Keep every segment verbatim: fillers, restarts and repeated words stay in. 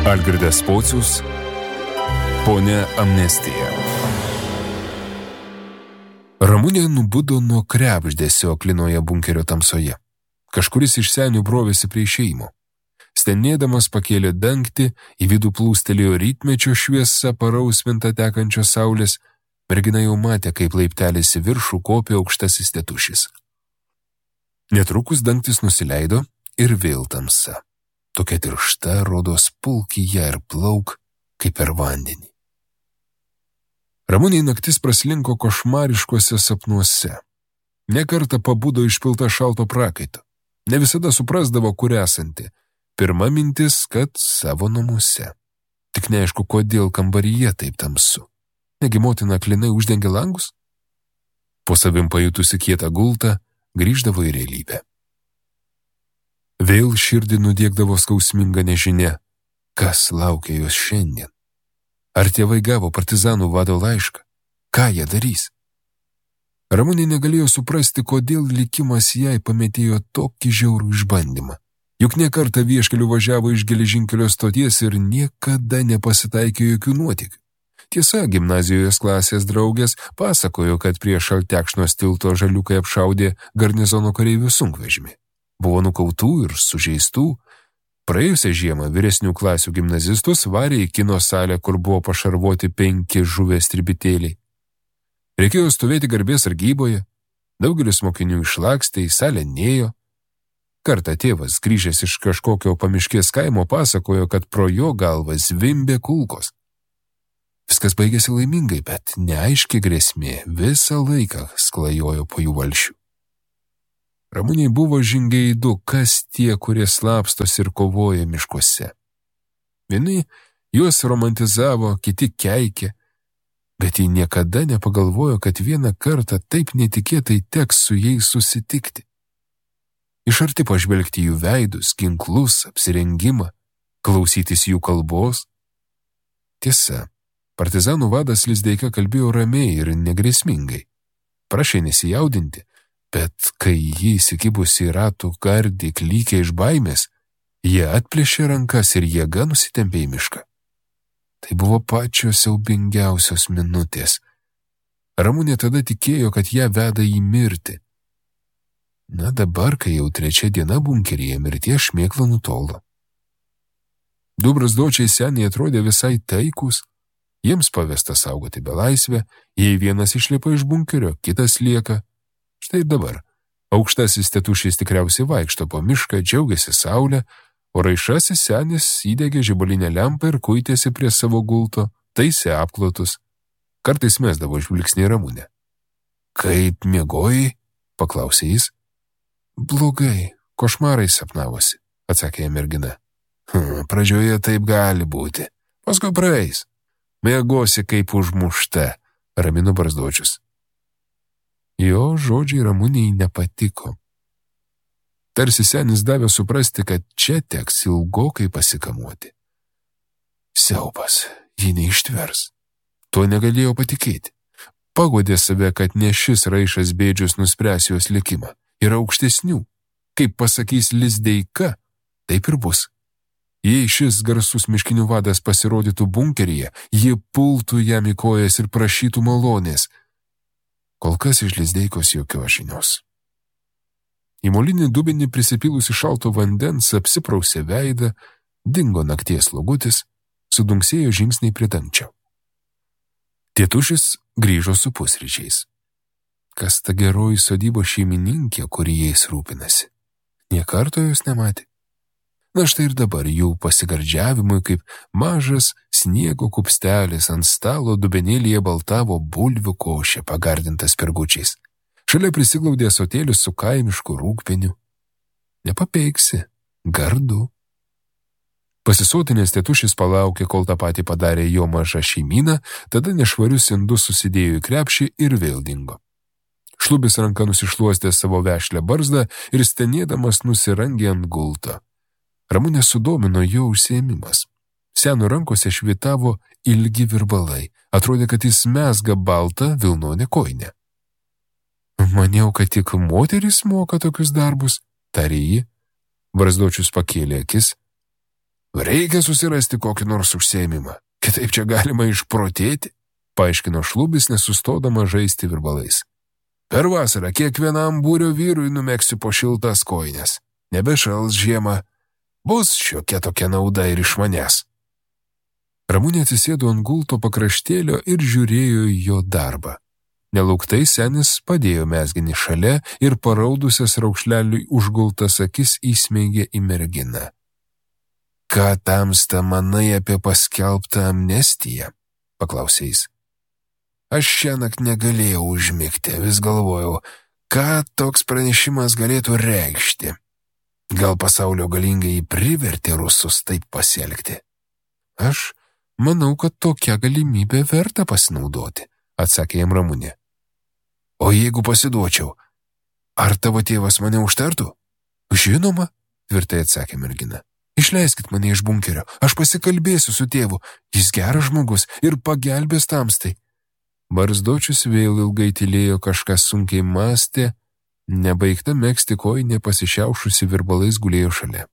Algirdas Pocius, Ponia Amnestija. Ramunė nubudo nuo krebždesio aklinoje bunkerio tamsoje. Kažkuris iš senių brovėsi prie išėjimo. Stenėdamas pakėlė dangtį, į vidų plūstelėjo rytmečio šviesa parausvinta tekančios saulės. Mergina jau matė, kaip laiptelis į viršų kopė aukštasis tėtušis. Netrukus dangtis nusileido ir vėl tamsa. Tokia tiršta, rodos pulkyje ir plauk, kaip per vandenį. Ramunei naktis praslinko košmariškuose sapnuose. Ne kartą pabudo išpilta šalto prakaito. Ne visada suprasdavo, kur esanti. Pirma mintis, kad savo namuose. Tik neaišku, kodėl kambaryje taip tamsu. Negi motina aklinai uždengė langus? Po savim pajutusi kietą gultą, grįždavo į realybę. Vėl širdį nudiegdavo skausminga nežinia, kas laukia jos šiandien. Ar tėvai gavo partizanų vado laišką? Ką jie darys? Ramunė negalėjo suprasti, kodėl likimas jai pametėjo tokį žiaurų išbandymą. Juk ne kartą vieškeliu važiavo iš geležinkelio stoties ir niekada nepasitaikė jokių nuotykių. Tiesa, gimnazijos klasės draugės pasakojo, kad prie Šaltekšnos tilto žaliukai apšaudė garnizono kareivių sunkvežimį. Buvo nukautų ir sužeistų. Praėjusią žiemą vyresnių klasių gimnazistus varė į kino salę, kur buvo pašarvoti penki žuvę stribitėliai. Reikėjo stovėti garbės sargyboje, daugelis mokinių išlakstė, į salę nėjo. Kartą tėvas, grįžęs iš kažkokio pamiškės kaimo, pasakojo, kad pro jo galvą zvimbė kulkos. Viskas baigėsi laimingai, bet neaiški grėsmė visą laiką sklajojo po jų valšių. Ramunei buvo žingeidu, kas tie, kurie slapstos ir kovoja miškuose. Vieni juos romantizavo, kiti keikė, bet ji niekada nepagalvojo, kad vieną kartą taip netikėtai teks su jais susitikti. Iš arti pažvelgti jų veidus, ginklus, apsirengimą, klausytis jų kalbos. Tiesa, partizanų vadas Lizdeika kalbėjo ramiai ir negrėsmingai. Prašė nesijaudinti, bet kai jį įsikibusi į ratų gardį klykė iš baimės, jie atplėšė rankas ir jėga nusitempė į mišką. Tai buvo pačios siaubingiausios minutės. Ramunė tada tikėjo, kad ją veda į mirtį. Na dabar, kai jau trečia diena bunkeryje, mirties šmėkla nutolo. Du brazdočiai seniai atrodė visai taikus, jiems pavesta saugoti belaisvę, jei vienas išlipa iš bunkerio, kitas lieka. Štai dabar. Aukštasis tėtušis tikriausiai vaikšto po mišką, džiaugiasi saulę, o raišasis senis įdegė žibalinę lempą ir kuitėsi prie savo gulto, taisė apklotus. Kartais mesdavo žvilgsnį Ramunę. Kaip miegojai? Paklausė jis. Blogai, košmarai sapnavosi, atsakė mergina. Hm, pradžioje taip gali būti, paskui praeis. Miegosi kaip užmušta, ramino barzdočius. Jo žodžiai Ramunei nepatiko. Tarsi senis davė suprasti, kad čia teks ilgokai pasikamuoti. Siaubas, ji neištvers. Tuo negalėjo patikėti. Pagodė save, kad ne šis raišas bėdžius nuspręs jos likimą. Yra aukštesnių. Kaip pasakys Lizdeika, taip ir bus. Jei šis garsus miškinių vadas pasirodytų bunkeryje, ji pultų jam į kojas ir prašytų malonės. Kol kas iš Lizdeikos jokios žinios. Į molinį dubenį prisipylusi šalto vandens apsiprausė veidą, dingo nakties slogutis, sudunksėjo žingsniai prie dangčio. Tėtušis grįžo su pusryčiais. Kas ta geroji sodybo šeimininkė, kuri jais rūpinasi? Nė karto jos nematė. Na štai ir dabar jų pasigardžiavimui, kaip mažas sniego kupstelis ant stalo dubenėlyje baltavo bulvių košė pagardintas pirgučiais. Šalia prisiglaudė ąsotėlis su kaimišku rūgpieniu. Nepapeiksi, gardu. Pasisotinės tėtušis palaukė, kol tą patį padarė jo maža šeimyna, tada nešvarius indus susidėjo į krepšį ir vėl dingo. Šlubis ranka nusišluostė savo vešlę barzdą ir stenėdamas nusirangė ant gulto. Ramunę sudomino jo užsiėmimas. Seno rankose švitavo ilgi virbalai. Atrodė, kad jis mezga baltą vilnonę kojinę. Maniau, kad tik moteris moka tokius darbus, tarė ji. Barzdočius pakėlė akis. Reikia susirasti kokį nors užsiėmimą, kitaip čia galima išprotėti, paaiškino Šlubis, nesustodama žaisti virbalais. Per vasarą kiekvienam būrio vyrui numegsiu po šiltas kojines. Nebešals žiemą, bus šiokia tokia nauda ir iš manęs. Ramunė atsisėdo ant gulto pakraštėlio ir žiūrėjo į jo darbą. Nelauktai senis padėjo mezginį šalia ir paraudusias raukšleliui užgultas akis įsmeigė į merginą. Ką tamsta manai apie paskelbtą amnestiją? Paklausė jis. Aš šiąnakt negalėjau užmigti, vis galvojau, ką toks pranešimas galėtų reikšti. Gal pasaulio galingai privertė rusus taip pasielgti? Aš manau, kad tokia galimybė verta pasinaudoti, atsakė jam Ramunė. O jeigu pasiduočiau, ar tavo tėvas mane užtartų? Žinoma, tvirtai atsakė mergina. Išleiskit mane iš bunkerio, aš pasikalbėsiu su tėvu, jis geras žmogus ir pagelbės tamstai. Barzdočius vėl ilgai tylėjo, kažkas sunkiai mąstė, nebaigta megzti kojinė pasišiaušusi virbalais gulėjo šalia.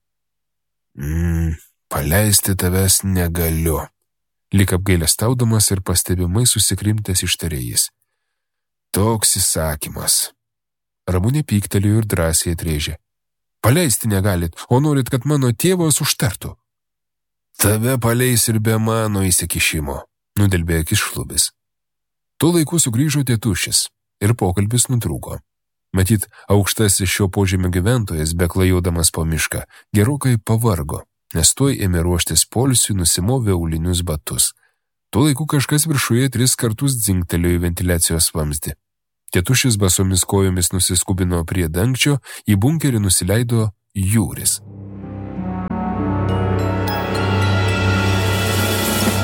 Mm, paleisti tavęs negaliu, lyg apgailestaudamas ir pastebimai susikrimtęs ištarė jis. Toks įsakymas. Ramunė pyktelėjo ir drąsiai atrėžė. Paleisti negalit, o norit, kad mano tėvas užtartų. Tave paleis ir be mano įsikišimo, nudelbėjo akis Šlubis. Tuo laiku sugrįžo tėtušis ir pokalbis nutrūko. Matyt, aukštasis šio požemio gyventojas, beklajodamas po mišką, gerokai pavargo, nes tuoj ėmė ruoštis poilsiui, nusimovė aulinius batus. Tuo laiku kažkas viršuje tris kartus dzingtelėjo į ventiliacijos vamzdį. Tėtušis basomis kojomis nusiskubino prie dangčio, į bunkerį nusileido Jūris.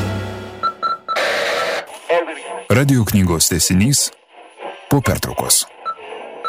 Radio knygos tęsinys po pertraukos.